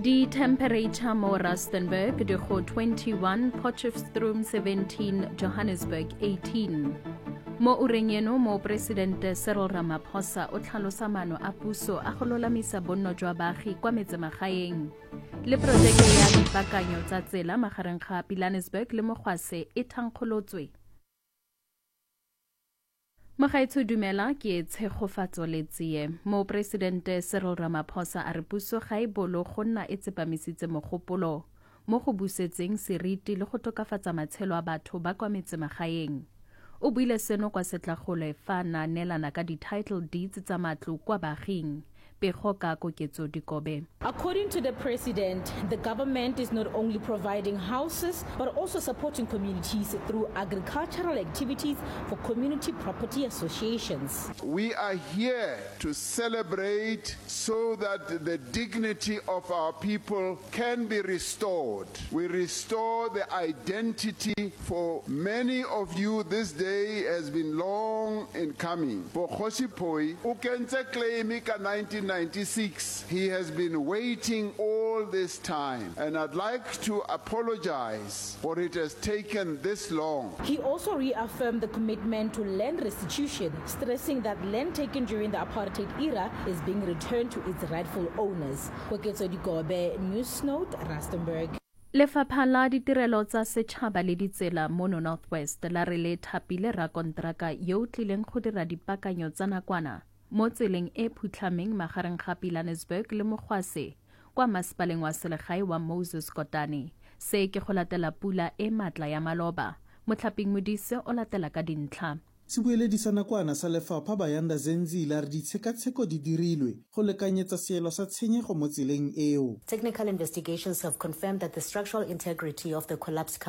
Temperature mo Rustenburg di go 21, Potchefstroom 17, Johannesburg 18. Mo ureng eno mo Presidente Cyril Ramaphosa o tlhalosa maano a puso a go lolamisa bonno jwa baagi kwa metsemagaeng. Le projeke ya dipaakanyo tsa tsela magareng ga Pilanesberg le Mogwase e thankgolotswe. Magaetsho dumela ke tshegofatso le tsie. Mo Presidente Cyril Ramaphosa a re puso ga e bolo go nna e tsepamisitse mogopolo mo go busetseng seriti le go tokafatsa matshelo a batho ba kwa metsemagaeng. O buile seno kwa Setlagole fa na neelana ka di-title deeds tsa matlo kwa baaging. According to the President, the government is not only providing houses but also supporting communities through agricultural activities for community property associations. We are here to celebrate so that the dignity of our people can be restored. We restore the identity. For many of you, this day has been long in coming. For Kgosiphoi, o kentse claim ka 1996. He has been waiting all this time, and I'd like to apologize for it has taken this long. He also reaffirmed the commitment to land restitution, stressing that land taken during the apartheid era is being returned to its rightful owners. Kweketso Dikobe, News Note, Rustenburg. Lefapha la ditirelo tsa setšhaba le ditsela mono Northwest la re le thapile rakonteraka yo o tlileng go dira dipaakanyo tsa nakwana mo tseleng e phutlhameng magareng ga Pilanesberg le Mogwase kwa masepaleng wa selegae wa Moses Kotane. Se ke go latela pula e matla ya maloba. Motlhaping Modise o latela ka dintlha. Sebueledi sa nakwana sa lefapha Bayanda Zenzile re ditshekatsheko di dirilwe go lekanyetsa seelo sa tshenyego mo tseleng eo. Technical investigations have confirmed that the structural integrity of the collapsed